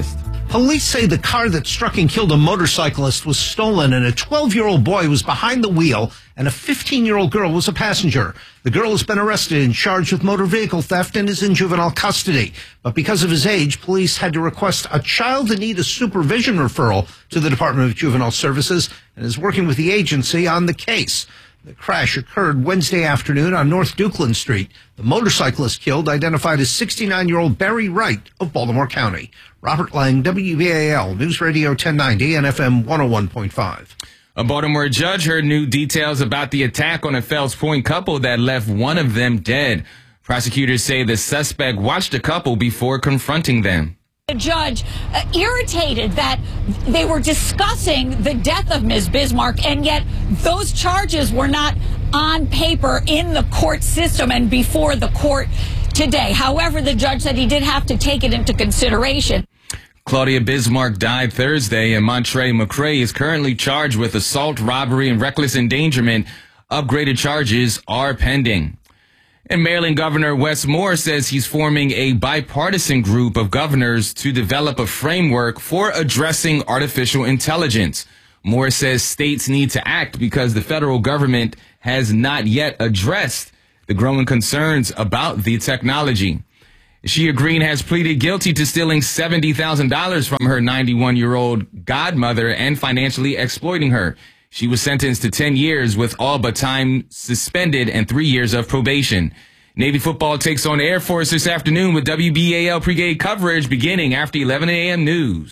Police say the car that struck and killed a motorcyclist was stolen and a twelve-year-old boy was behind the wheel and a fifteen-year-old girl was a passenger. The girl has been arrested and charged with motor vehicle theft and is in juvenile custody. But because of his age, police had to request a child in need of supervision referral to the Department of Juvenile Services and is working with the agency on the case. The crash occurred Wednesday afternoon on North Dukeland Street. The motorcyclist killed, identified as sixty-nine-year-old Barry Wright of Baltimore County. Robert Lang, W B A L, News Radio ten ninety and F M one oh one point five.
A Baltimore judge heard new details about the attack on a Fells Point couple that left one of them dead. Prosecutors say the suspect watched the couple before confronting them.
The judge uh, irritated that they were discussing the death of Miz Bismarck, and yet those charges were not on paper in the court system and before the court today. However, the judge said he did have to take it into consideration.
Claudia Bismarck died Thursday, and Montre McCray is currently charged with assault, robbery, and reckless endangerment. Upgraded charges are pending. And Maryland Governor Wes Moore says he's forming a bipartisan group of governors to develop a framework for addressing artificial intelligence. Moore says states need to act because the federal government has not yet addressed the growing concerns about the technology. Shea Green has pleaded guilty to stealing seventy thousand dollars from her ninety-one-year-old godmother and financially exploiting her. She was sentenced to ten years with all but time suspended and three years of probation. Navy football takes on Air Force this afternoon with W B A L pregame coverage beginning after eleven a.m. news.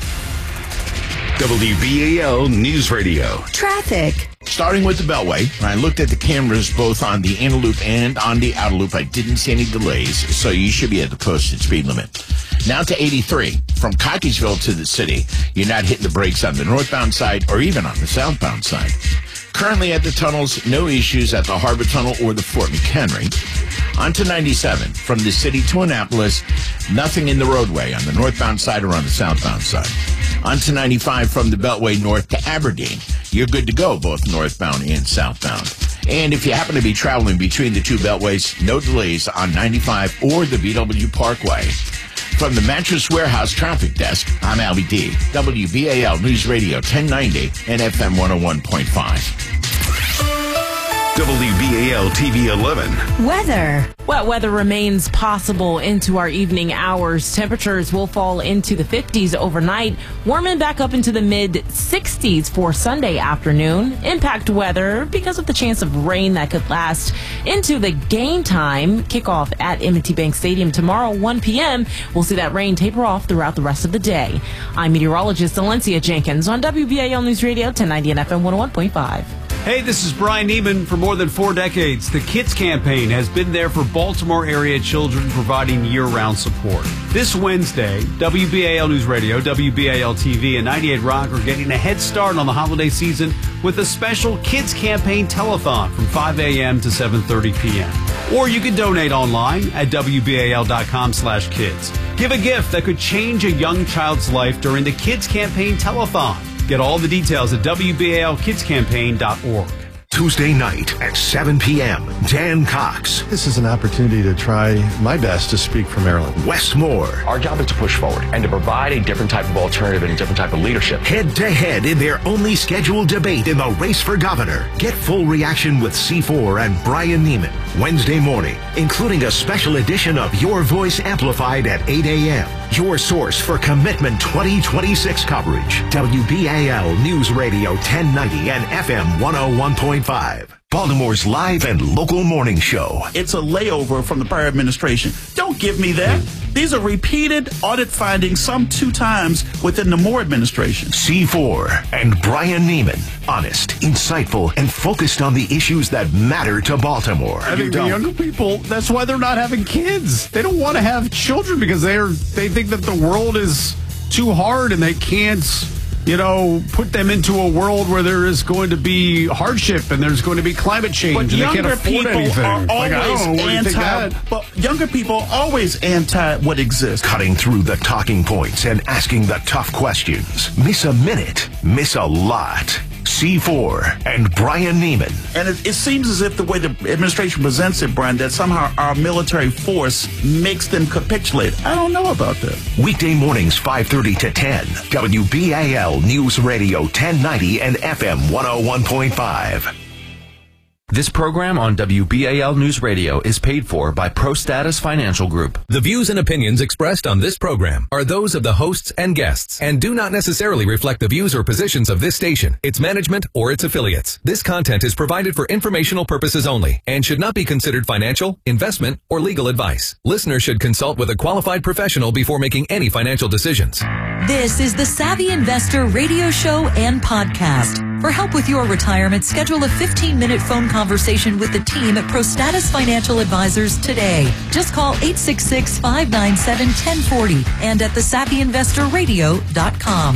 W B A L News Radio.
Traffic.
Starting with the Beltway, when I looked at the cameras both on the inner loop and on the outer loop, I didn't see any delays, so you should be at the posted speed limit. Now to eighty-three. From Cockeysville to the city, you're not hitting the brakes on the northbound side or even on the southbound side. Currently at the tunnels, no issues at the Harbor Tunnel or the Fort McHenry. On to ninety-seven. From the city to Annapolis, nothing in the roadway on the northbound side or on the southbound side. On to ninety-five from the Beltway north to Aberdeen. You're good to go both northbound and southbound. And if you happen to be traveling between the two beltways, no delays on ninety-five or the V W Parkway. From the Mattress Warehouse Traffic Desk, I'm Albie D. W B A L News Radio ten ninety and F M one oh one point five.
W B A L T V eleven.
Weather. Wet weather remains possible into our evening hours. Temperatures will fall into the fifties overnight, warming back up into the mid sixties for Sunday afternoon. Impact weather because of the chance of rain that could last into the game time. Kickoff at M and T Bank Stadium tomorrow, one p.m. We'll see that rain taper off throughout the rest of the day. I'm meteorologist Valencia Jenkins on W B A L News Radio ten ninety and F M one oh one point five.
Hey, this is Brian Neiman. For more than four decades, the Kids Campaign has been there for Baltimore area children, providing year-round support. This Wednesday, W B A L News Radio, W B A L T V, and ninety-eight Rock are getting a head start on the holiday season with a special Kids Campaign telethon from five a.m. to seven thirty p.m. Or you can donate online at W B A L dot com slash kids. Give a gift that could change a young child's life during the Kids Campaign telethon. Get all the details at W B A L kids campaign dot org.
Tuesday night at seven p.m. Dan Cox.
This is an opportunity to try my best to speak for Maryland.
Wes Moore.
Our job is to push forward and to provide a different type of alternative and a different type of leadership.
Head to head in their only scheduled debate in the race for governor. Get full reaction with C four and Brian Neiman Wednesday morning, including a special edition of Your Voice Amplified at eight a.m. Your source for Commitment twenty twenty-six coverage. W B A L News Radio ten ninety and F M one oh one point five. Baltimore's live and local morning show.
It's a layover from the prior administration. Don't give me that. These are repeated audit findings, some two times within the Moore administration.
C four and Brian Neiman. Honest, insightful, and focused on the issues that matter to Baltimore.
I think the younger people, that's why they're not having kids. They don't want to have children because they're they think that the world is too hard and they can't, you know, put them into a world where there is going to be hardship and there's going to be climate change
But
and they can't afford
people
anything.
Are always
like, I don't know, what do you think
anti.
that?
But younger people are always anti what exists.
Cutting through the talking points and asking the tough questions. Miss a minute, miss a lot. C four and Brian Neiman.
And it, it seems as if the way the administration presents it, Brian, that somehow our military force makes them capitulate. I don't know about that.
Weekday mornings, five thirty to ten. W B A L News Radio ten ninety and F M one oh one point five.
This program on W B A L News Radio is paid for by ProStatus Financial Group.
The views and opinions expressed on this program are those of the hosts and guests and do not necessarily reflect the views or positions of this station, its management, or its affiliates. This content is provided for informational purposes only and should not be considered financial, investment, or legal advice. Listeners should consult with a qualified professional before making any financial decisions.
This is the Savvy Investor radio show and podcast. For help with your retirement, schedule a fifteen-minute phone conversation with the team at ProStatus Financial Advisors today. Just call eight six six, five nine seven, one zero four zero and at the savvy investor radio dot com.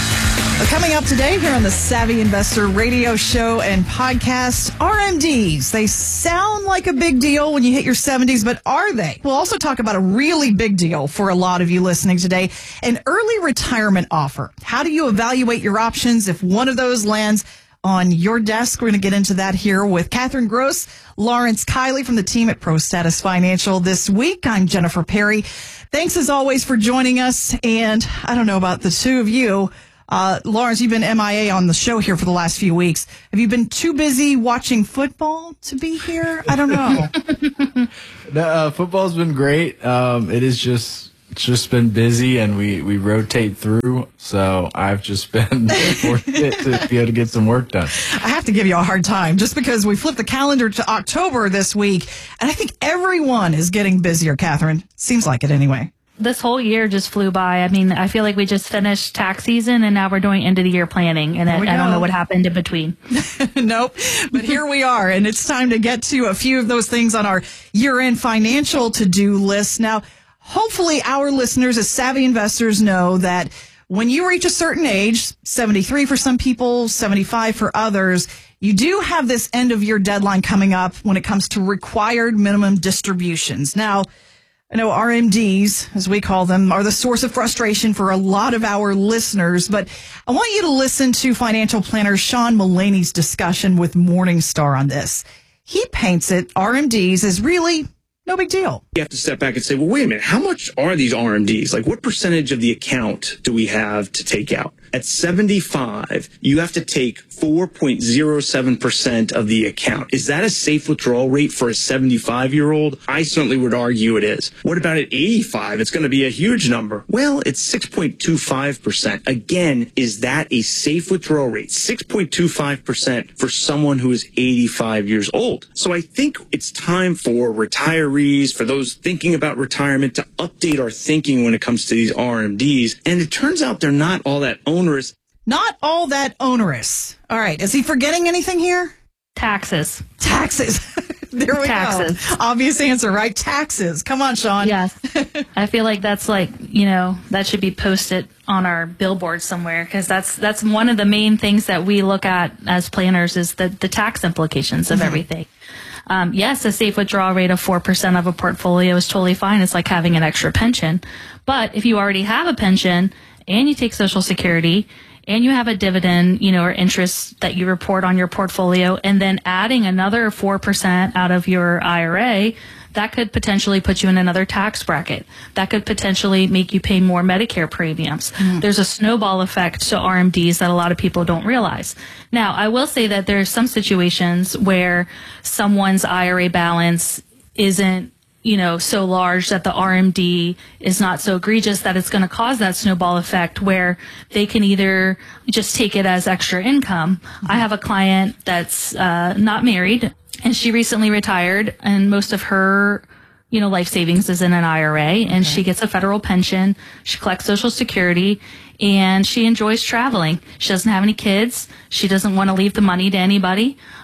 Coming up today here on the Savvy Investor radio show and podcast, R M Ds. They sound like a big deal when you hit your seventies, but are they? We'll also talk about a really big deal for a lot of you listening today, an early retirement offer. How do you evaluate your options if one of those lands on your desk? We're going to get into that here with Catherine Gross, Lawrence Kiley from the team at ProStatus Financial this week. I'm Jennifer Perry. Thanks as always for joining us. And I don't know about the two of you. Uh, Lawrence, you've been M I A on the show here for the last few weeks. Have you been too busy watching football to be here? I don't know.
no, uh, football's been great. Um, it is just, it's just been busy and we, we rotate through. So I've just been fortunate to be able to get some work done.
I have to give you a hard time just because we flipped the calendar to October this week. And I think everyone is getting busier, Catherine. Seems like it anyway.
This whole year just flew by. I mean, I feel like we just finished tax season and now we're doing end of the year planning. And I, I don't know what happened in between.
Nope. But here we are. And it's time to get to a few of those things on our year-end financial to-do list. Now, hopefully our listeners as savvy investors know that when you reach a certain age, seventy-three for some people, seventy-five for others, you do have this end of year deadline coming up when it comes to required minimum distributions. Now, I know R M Ds, as we call them, are the source of frustration for a lot of our listeners, but I want you to listen to financial planner Sean Mullaney's discussion with Morningstar on this. He paints it, R M Ds, as really no big deal.
You have to step back and say, well, wait a minute, how much are these R M Ds? Like, what percentage of the account do we have to take out? At seventy-five, you have to take four point zero seven percent of the account. Is that a safe withdrawal rate for a seventy-five-year-old? I certainly would argue it is. What about at eighty-five? It's going to be a huge number. Well, it's six point two five percent. Again, is that a safe withdrawal rate? six point two five percent for someone who is eighty-five years old. So I think it's time for retirees, for those thinking about retirement, to update our thinking when it comes to these R M Ds. And it turns out they're not all that onerous.
Not all that onerous. All right. Is he forgetting anything here?
Taxes.
Taxes. There we
Taxes.
go. Obvious answer, right? Taxes. Come on, Sean.
Yes. I feel like that's like, you know, that should be posted on our billboard somewhere because that's that's one of the main things that we look at as planners is the, the tax implications of mm-hmm. everything. Um, yes, a safe withdrawal rate of four percent of a portfolio is totally fine. It's like having an extra pension. But if you already have a pension and you take Social Security and you have a dividend, you know, or interest that you report on your portfolio, and then adding another four percent out of your I R A, that could potentially put you in another tax bracket. That could potentially make you pay more Medicare premiums. Mm. There's a snowball effect to R M Ds that a lot of people don't realize. Now, I will say that there are some situations where someone's I R A balance isn't, you know, so large that the R M D is not so egregious that it's going to cause that snowball effect where they can either just take it as extra income. Mm-hmm. I have a client that's uh, not married and she recently retired and most of her, you know, life savings is in an I R A and okay. she gets a federal pension. She collects Social Security and she enjoys traveling. She doesn't have any kids. She doesn't want to leave the money to anybody.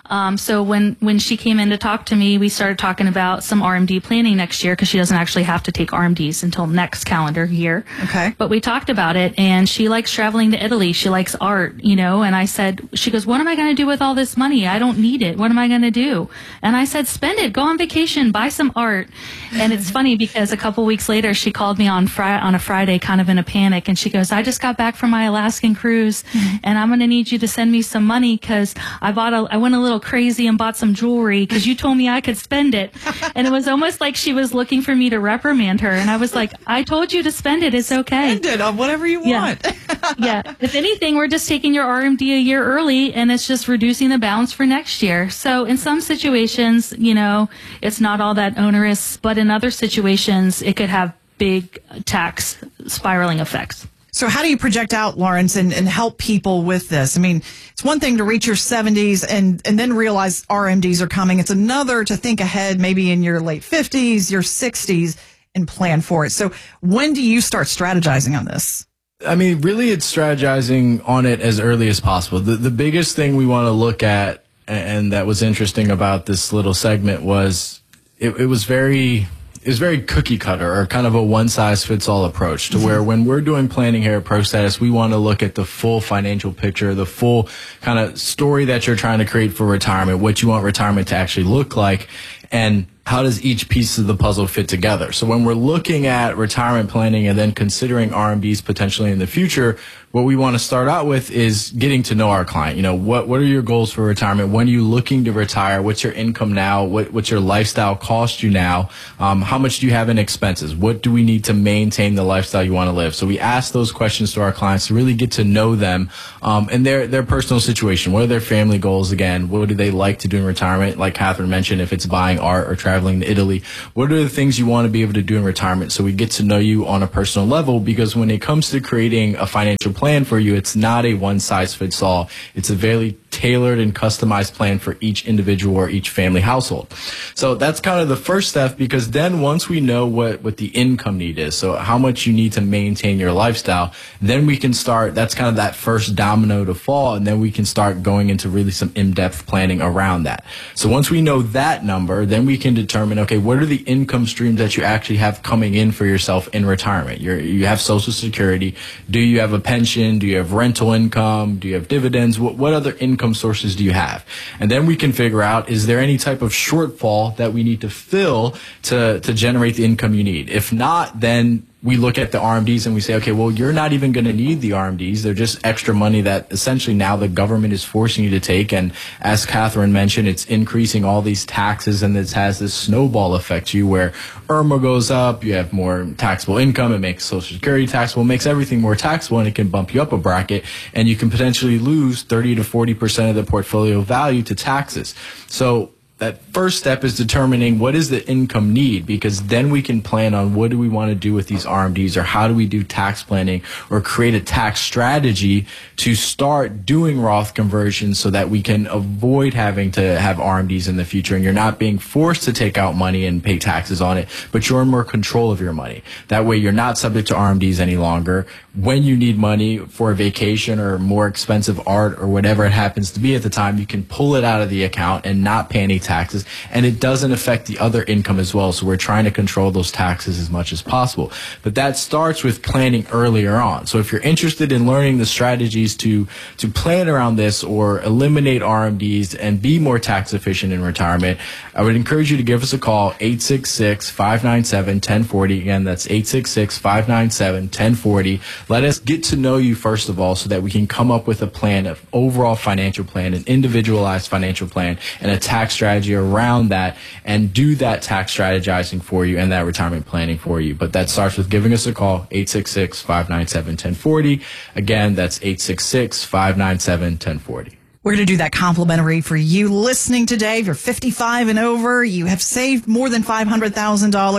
Um, so when, when she came in to talk to me, we started talking about some R M D planning next year because she doesn't actually have to take R M Ds until next calendar year.
Okay.
But we talked about it, and she likes traveling to Italy. She likes art, you know, and I said, she goes, what am I going to do with all this money? I don't need it. What am I going to do? And I said, spend it. Go on vacation. Buy some art. And it's funny because a couple weeks later, she called me on Friday, on a Friday, kind of in a panic, and she goes, I just got back from my Alaskan cruise, mm-hmm. and I'm going to need you to send me some money because I bought a, I went a little crazy and bought some jewelry because you told me I could spend it. And it was almost like she was looking for me to reprimand her. And I was like, I told you to spend it. It's okay.
Spend it on whatever you want.
Yeah. Yeah. If anything, we're just taking your R M D a year early, and it's just reducing the balance for next year. So in some situations, you know, it's not all that onerous, but in other situations, it could have big tax spiraling effects.
So how do you project out, Lawrence, and, and help people with this? I mean, it's one thing to reach your seventies and, and then realize R M Ds are coming. It's another to think ahead, maybe in your late fifties, your sixties, and plan for it. So when do you start strategizing on this?
I mean, really, it's strategizing on it as early as possible. The, the biggest thing we want to look at, and that was interesting about this little segment, was it, it was very... is very cookie cutter, or kind of a one size fits all approach, to where when we're doing planning here at ProStatus, we want to look at the full financial picture, the full kind of story that you're trying to create for retirement, what you want retirement to actually look like, and how does each piece of the puzzle fit together. So when we're looking at retirement planning and then considering R M Ds potentially in the future, what we want to start out with is getting to know our client. You know, what what are your goals for retirement? When are you looking to retire? What's your income now? What what's your lifestyle cost you now? Um, how much do you have in expenses? What do we need to maintain the lifestyle you want to live? So we ask those questions to our clients to really get to know them um, and their their personal situation. What are their family goals again? What do they like to do in retirement? Like Catherine mentioned, if it's buying art or traveling to Italy, what are the things you want to be able to do in retirement? So we get to know you on a personal level, because when it comes to creating a financial plan for you, it's not a one size fits all. It's a very tailored and customized plan for each individual or each family household. So that's kind of the first step, because then once we know what, what the income need is, so how much you need to maintain your lifestyle, then we can start, that's kind of that first domino to fall, and then we can start going into really some in-depth planning around that. So once we know that number, then we can determine, okay, what are the income streams that you actually have coming in for yourself in retirement? You're, you have Social Security. Do you have a pension? Do you have rental income? Do you have dividends? What, what other income sources do you have? And then we can figure out, is there any type of shortfall that we need to fill to, to generate the income you need? If not, then we look at the R M Ds and we say, okay, well, you're not even going to need the R M Ds. They're just extra money that essentially now the government is forcing you to take. And as Catherine mentioned, it's increasing all these taxes, and this has this snowball effect to you where IRMA goes up, you have more taxable income, it makes Social Security taxable, it makes everything more taxable, and it can bump you up a bracket, and you can potentially lose thirty to forty percent of the portfolio value to taxes. So that first step is determining what is the income need, because then we can plan on what do we want to do with these R M Ds, or how do we do tax planning or create a tax strategy to start doing Roth conversions so that we can avoid having to have R M Ds in the future, and you're not being forced to take out money and pay taxes on it, but you're in more control of your money. That way you're not subject to R M Ds any longer. When you need money for a vacation or more expensive art or whatever it happens to be at the time, you can pull it out of the account and not pay any taxes, and it doesn't affect the other income as well. So we're trying to control those taxes as much as possible. But that starts with planning earlier on. So if you're interested in learning the strategies to to plan around this or eliminate R M Ds and be more tax efficient in retirement, I would encourage you to give us a call, eight six six, five nine seven, one zero four zero. Again, that's eight six six, five nine seven, one zero four zero. Let us get to know you first of all, so that we can come up with a plan, an overall financial plan, an individualized financial plan, and a tax strategy around that, and do that tax strategizing for you and that retirement planning for you. But that starts with giving us a call, eight six six, five nine seven, one zero four zero. Again, that's eight six six, five nine seven, one zero four zero.
We're going to do that complimentary for you listening today. If you're fifty-five and over, you have saved more than five hundred thousand dollars.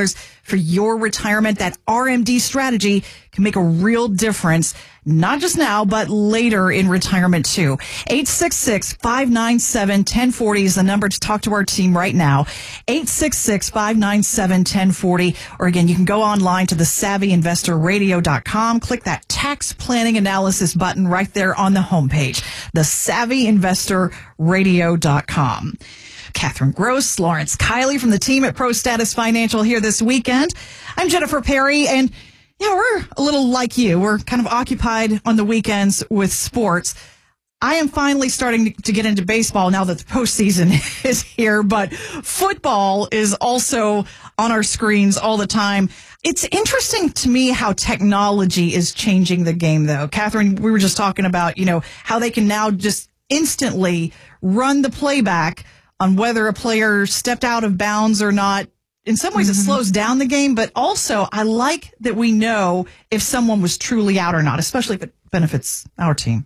for your retirement. That R M D strategy can make a real difference, not just now, but later in retirement too. eight six six, five nine seven, one zero four zero is the number to talk to our team right now. eight six six, five nine seven, one zero four zero. Or again, you can go online to the savvy investor radio dot com. Click that tax planning analysis button right there on the homepage, the savvy investor radio dot com. Catherine Gross, Lawrence Kiley from the team at ProStatus Financial here this weekend. I'm Jennifer Perry, and yeah, we're a little like you. We're kind of occupied on the weekends with sports. I am finally starting to get into baseball now that the postseason is here, but football is also on our screens all the time. It's interesting to me how technology is changing the game, though. Catherine, we were just talking about, you know, how they can now just instantly run the playback on whether a player stepped out of bounds or not. In some ways, mm-hmm. it slows down the game, but also I like that we know if someone was truly out or not, especially if it benefits our team.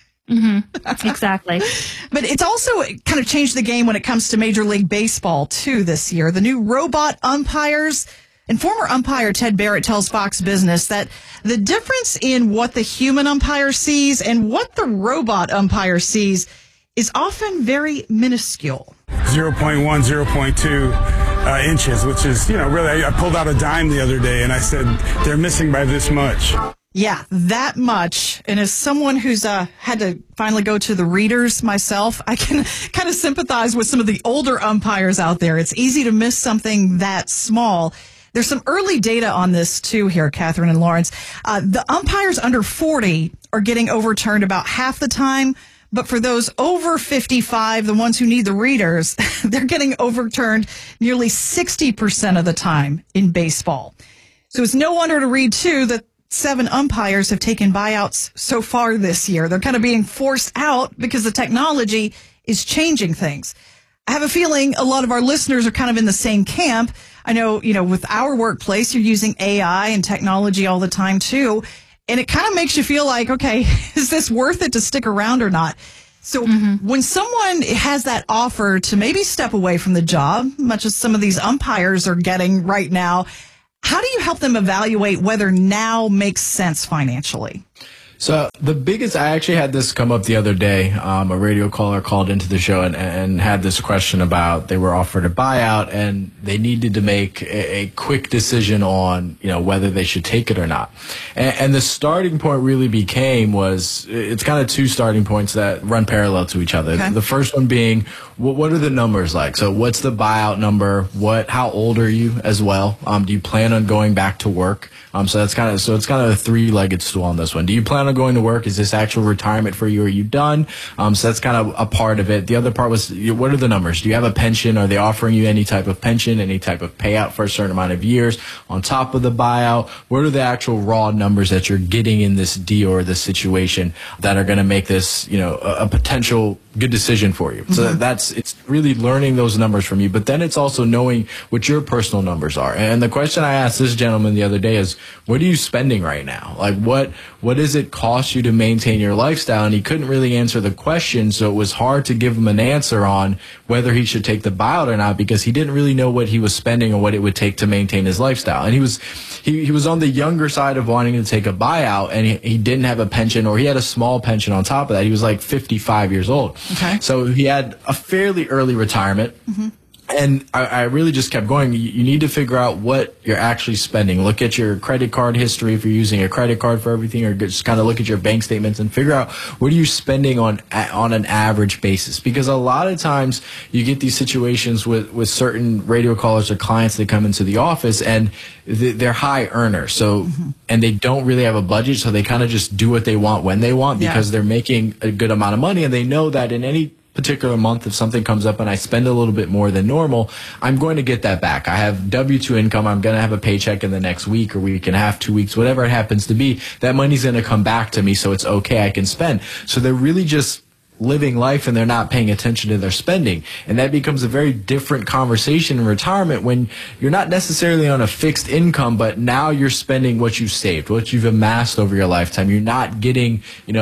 Mm-hmm. Exactly.
But it's also kind of changed the game when it comes to Major League Baseball, too, this year. The new robot umpires. And former umpire Ted Barrett tells Fox Business that the difference in what the human umpire sees and what the robot umpire sees is often very minuscule.
zero point one, zero point two uh, inches, which is, you know, really, I pulled out a dime the other day and I said, they're missing by this much.
Yeah, that much. And as someone who's uh, had to finally go to the readers myself, I can kind of sympathize with some of the older umpires out there. It's easy to miss something that small. There's some early data on this, too, here, Catherine and Lawrence. Uh, the umpires under forty are getting overturned about half the time. But for those over fifty-five, the ones who need the readers, they're getting overturned nearly sixty percent of the time in baseball. So it's no wonder to read, too, that seven umpires have taken buyouts so far this year. They're kind of being forced out because the technology is changing things. I have a feeling a lot of our listeners are kind of in the same camp. I know, you know, with our workplace, you're using A I and technology all the time, too. And it kind of makes you feel like, okay, is this worth it to stick around or not? So mm-hmm. when someone has that offer to maybe step away from the job, much as some of these umpires are getting right now, how do you help them evaluate whether now makes sense financially?
So the biggest, I actually had this come up the other day. Um, a radio caller called into the show and, and had this question about they were offered a buyout and they needed to make a, a quick decision on, you know, whether they should take it or not. And, and the starting point really became was, it's kind of two starting points that run parallel to each other. Okay. The first one being, what, what are the numbers like? So what's the buyout number? What, how old are you as well? Um, do you plan on going back to work? Um, so that's kind of, so it's kind of a three-legged stool on this one. Do you plan on going to work? Is this actual retirement for you? Are you done? Um, so that's kind of a part of it. The other part was, what are the numbers? Do you have a pension? Are they offering you any type of pension, any type of payout for a certain amount of years on top of the buyout? What are the actual raw numbers that you're getting in this deal or this situation that are going to make this, you know, a, a potential good decision for you? Mm-hmm. So that's, it's really learning those numbers from you, but then it's also knowing what your personal numbers are. And the question I asked this gentleman the other day is, what are you spending right now? Like, what, what does it cost you to maintain your lifestyle? And he couldn't really answer the question, so it was hard to give him an answer on whether he should take the buyout or not, because he didn't really know what he was spending or what it would take to maintain his lifestyle. And he was, he, he was on the younger side of wanting to take a buyout, and he, he didn't have a pension, or he had a small pension on top of that. He was like fifty-five years old.
Okay.
So he had a fairly early retirement. Mm-hmm. And I, I really just kept going. You, you need to figure out what you're actually spending. Look at your credit card history if you're using a credit card for everything, or just kind of look at your bank statements and figure out what are you spending on on an average basis. Because a lot of times you get these situations with, with certain radio callers or clients that come into the office and they're high earners. So, mm-hmm. and they don't really have a budget, so they kind of just do what they want when they want because yeah. they're making a good amount of money, and they know that in any particular month, if something comes up and I spend a little bit more than normal, I'm going to get that back. I have W two income. I'm going to have a paycheck in the next week or week and a half, two weeks, whatever it happens to be. That money's going to come back to me, so it's okay. I can spend. So they're really just living life and they're not paying attention to their spending. And that becomes a very different conversation in retirement when you're not necessarily on a fixed income, but now you're spending what you've saved, what you've amassed over your lifetime. You're not getting, you know,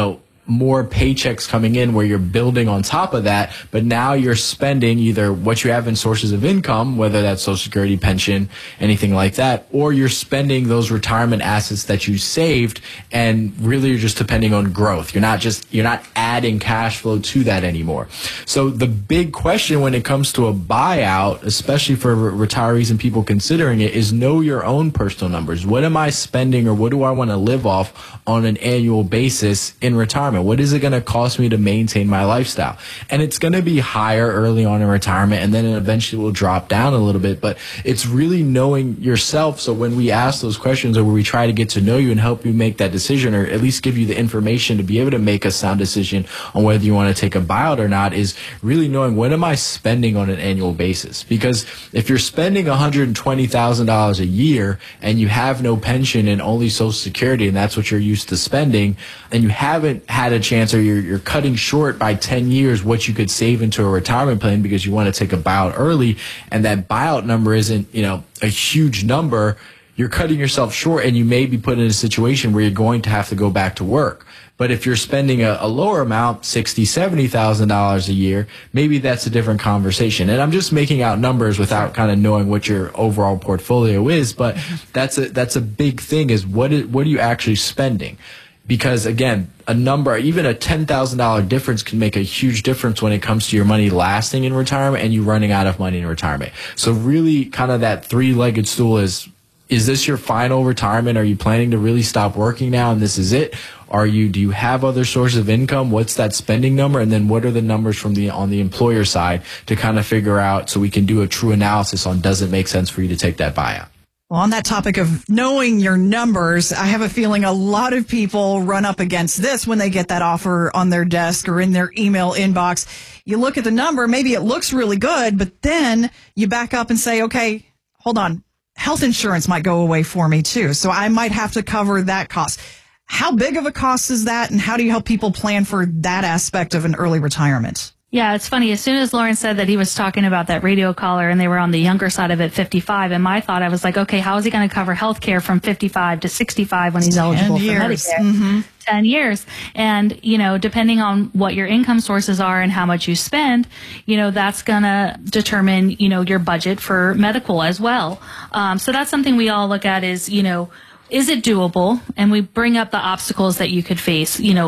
more paychecks coming in where you're building on top of that, but now you're spending either what you have in sources of income, whether that's Social Security, pension, anything like that, or you're spending those retirement assets that you saved, and really you're just depending on growth. You're not just, you're not adding cash flow to that anymore. So the big question when it comes to a buyout, especially for re- retirees and people considering it, is know your own personal numbers. What am I spending, or what do I want to live off on an annual basis in retirement? What is it going to cost me to maintain my lifestyle? And it's going to be higher early on in retirement, and then it eventually will drop down a little bit. But it's really knowing yourself. So when we ask those questions, or when we try to get to know you and help you make that decision, or at least give you the information to be able to make a sound decision on whether you want to take a buyout or not, is really knowing, what am I spending on an annual basis? Because if you're spending one hundred twenty thousand dollars a year and you have no pension and only Social Security, and that's what you're used to spending, and you haven't had a chance, or you're, you're cutting short by ten years what you could save into a retirement plan because you want to take a buyout early, and that buyout number isn't, you know, a huge number, you're cutting yourself short, and you may be put in a situation where you're going to have to go back to work. But if you're spending a, a lower amount, sixty thousand dollars, seventy thousand dollars a year, maybe that's a different conversation. And I'm just making out numbers without kind of knowing what your overall portfolio is, but that's a that's a big thing, is what is, what are you actually spending? Because again, a number, even a ten thousand dollars difference can make a huge difference when it comes to your money lasting in retirement and you running out of money in retirement. So really kind of that three-legged stool is, is this your final retirement? Are you planning to really stop working now and this is it? Are you, do you have other sources of income? What's that spending number? And then what are the numbers from the, on the employer side to kind of figure out, so we can do a true analysis on, does it make sense for you to take that buyout?
Well, on that topic of knowing your numbers, I have a feeling a lot of people run up against this when they get that offer on their desk or in their email inbox. You look at the number, maybe it looks really good, but then you back up and say, okay, hold on, health insurance might go away for me too, so I might have to cover that cost. How big of a cost is that, and how do you help people plan for that aspect of an early retirement?
Yeah, it's funny. As soon as Lauren said that he was talking about that radio caller and they were on the younger side of it, fifty-five, and my thought, I was like, okay, how is he going to cover health care from fifty-five to sixty-five when he's eligible
years.
for Medicare?
Mm-hmm.
ten years. And, you know, depending on what your income sources are and how much you spend, you know, that's going to determine, you know, your budget for medical as well. Um, so that's something we all look at is, you know, is it doable? And we bring up the obstacles that you could face, you know,